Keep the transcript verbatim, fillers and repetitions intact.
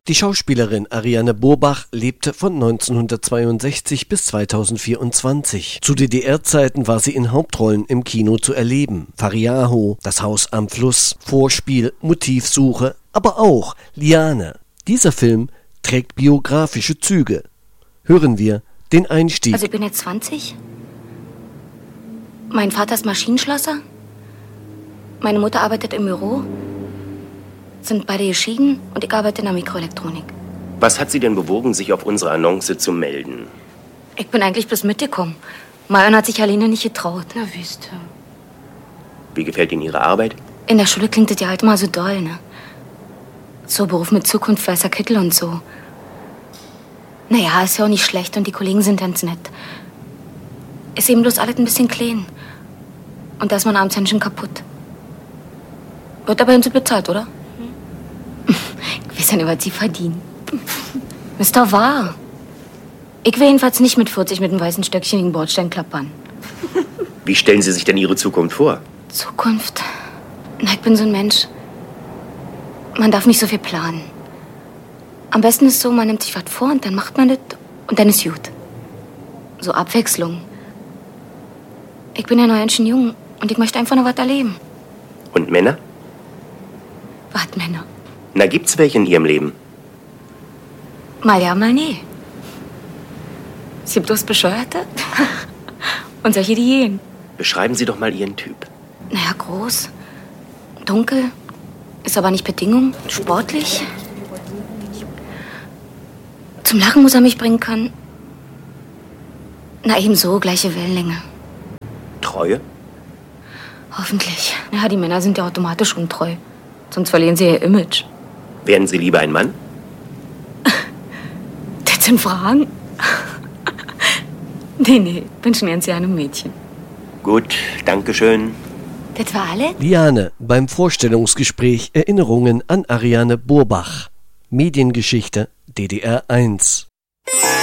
Die Schauspielerin Ariane Burbach lebte von neunzehnhundertzweiundsechzig bis zweitausendvierundzwanzig. Zu D D R-Zeiten war sie in Hauptrollen im Kino zu erleben. Fariaho, Das Haus am Fluss, Vorspiel, Motivsuche, aber auch Liane. Dieser Film trägt biografische Züge. Hören wir den Einstieg. Also ich bin jetzt zwanzig. Mein Vater ist Maschinenschlosser. Meine Mutter arbeitet im Büro. Sind beide geschieden und ich arbeite in der Mikroelektronik. Was hat Sie denn bewogen, sich auf unsere Annonce zu melden? Ich bin eigentlich bloß mitgekommen. Marion hat sich Aline nicht getraut. Na, wisst ihr. Wie gefällt Ihnen Ihre Arbeit? In der Schule klingt das ja halt mal so doll, ne? So Beruf mit Zukunft, weißer Kittel und so. Naja, ist ja auch nicht schlecht und die Kollegen sind ganz nett. Ist eben bloß alles ein bisschen klein. Und da ist man abends ganz schön kaputt. Wird aber hinzu bezahlt, oder? Ich weiß ja nicht, was Sie verdienen. Ist doch wahr. Ich will jedenfalls nicht mit vierzig mit einem weißen Stöckchen gegen den Bordstein klappern. Wie stellen Sie sich denn Ihre Zukunft vor? Zukunft? Na, ich bin so ein Mensch. Man darf nicht so viel planen. Am besten ist so, man nimmt sich was vor und dann macht man das und dann ist gut. So Abwechslung. Ich bin ja noch ganz schön jung und ich möchte einfach noch was erleben. Und Männer? Was, Männer? Na, gibt's welche in Ihrem Leben? Mal ja, mal nee. Es gibt bloß Bescheuerte und solche, die gehen. Beschreiben Sie doch mal Ihren Typ. Naja, groß, dunkel, ist aber nicht Bedingung, sportlich. Zum Lachen muss er mich bringen können. Na, ebenso, gleiche Wellenlänge. Treue? Hoffentlich. Ja, die Männer sind ja automatisch untreu. Sonst verlieren sie ihr Image. Wären Sie lieber ein Mann? Das sind Fragen? Nee, nee, bin schon ganz gerne ein Mädchen. Gut, danke schön. Das war alle? Liane beim Vorstellungsgespräch Erinnerungen an Ariane Burbach. Mediengeschichte D D R eins.